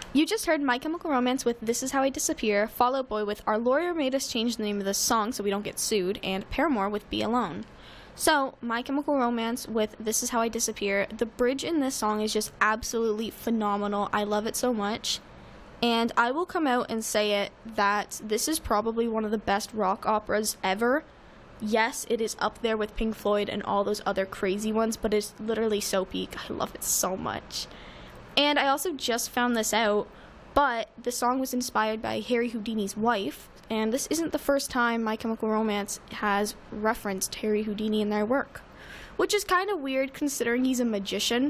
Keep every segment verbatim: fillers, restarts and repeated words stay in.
You just heard My Chemical Romance with This Is How I Disappear, Fall Out Boy with Our Lawyer Made Us Change the Name of this song so we don't get sued, and Paramore with Be Alone. So, My Chemical Romance with This Is How I Disappear, the bridge in this song is just absolutely phenomenal. I love it so much. And I will come out and say it that this is probably one of the best rock operas ever. Yes, it is up there with Pink Floyd and all those other crazy ones, but it's literally so peak. I love it so much. And I also just found this out, but the song was inspired by Harry Houdini's wife, and this isn't the first time My Chemical Romance has referenced Harry Houdini in their work, which is kind of weird considering he's a magician,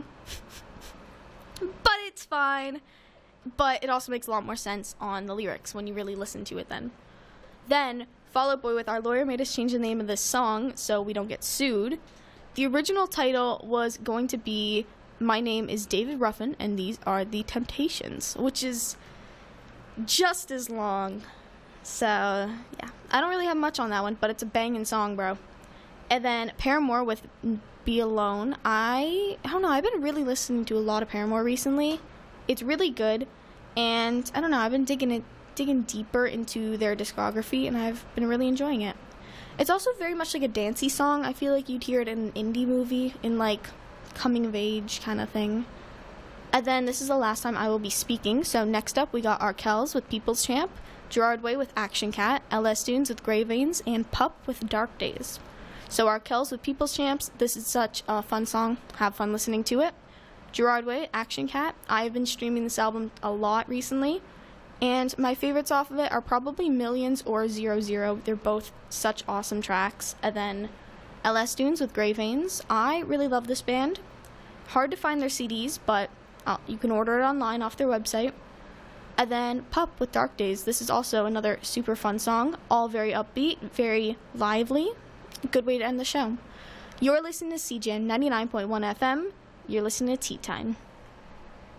but it's fine. But it also makes a lot more sense on the lyrics when you really listen to it then. Then, Fall Out Boy with Our Lawyer Made Us Change the Name of this song so we don't get sued. The original title was going to be My Name is David Ruffin, and these are the Temptations, which is just as long. So, yeah. I don't really have much on that one, but it's a banging song, bro. And then Paramore with Be Alone. I, I don't know, I've been really listening to a lot of Paramore recently. It's really good, and I don't know, I've been digging it, digging deeper into their discography, and I've been really enjoying it. It's also very much like a dancey song. I feel like you'd hear it in an indie movie, in like coming of age kind of thing. And then this is the last time I will be speaking, so next up we got Arkells with People's Champ, Gerard Way with Action Cat, L S Dunes with Grey Veins, and Pup with Dark Days. So Arkells with People's Champs, this is such a fun song, have fun listening to it. Gerard Way, Action Cat. I've been streaming this album a lot recently, and my favorites off of it are probably Millions or Zero Zero. They're both such awesome tracks. And then L S Dunes with Grey Veins. I really love this band. Hard to find their C Ds, but uh, you can order it online off their website. And then Pup with Dark Days. This is also another super fun song. All very upbeat, very lively. Good way to end the show. You're listening to C J M ninety-nine point one F M. You're listening to Tea Time.